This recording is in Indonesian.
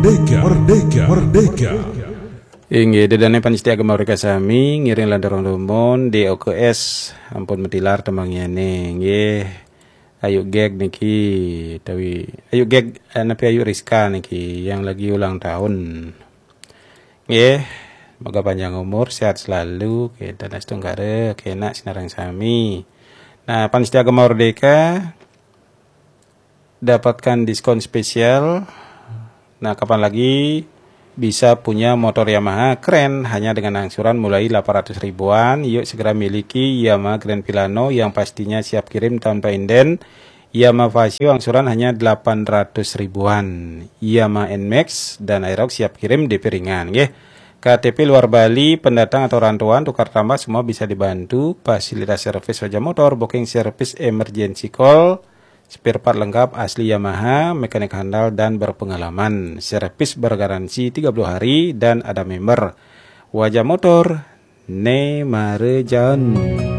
Merdeka. Inggih dedane panitia agama mereka sami ngiring lantaran lumon di OKS ampun metilar temangyane nggih ayu geg niki tawi ayu geg napi ayu Rizka niki yang lagi ulang tahun nggih semoga panjang umur sehat selalu kita natunggare kena sinarang sami. Nah panitia agama merdeka dapatkan diskon spesial. Nah, kapan lagi bisa punya motor Yamaha keren hanya dengan angsuran mulai 800 ribuan. Yuk segera miliki Yamaha Grand Pilano yang pastinya siap kirim tanpa inden. Yamaha Vasio angsuran hanya 800 ribuan. Yamaha NMAX dan Aerox siap kirim DP ringan. KTP luar Bali, pendatang atau rantauan, tukar tambah semua bisa dibantu. Fasilitas servis wajah motor, booking service emergency call. Spare part lengkap asli Yamaha, mekanik handal dan berpengalaman. Servis bergaransi 30 hari dan ada member. Wajah motor, Nemarejan.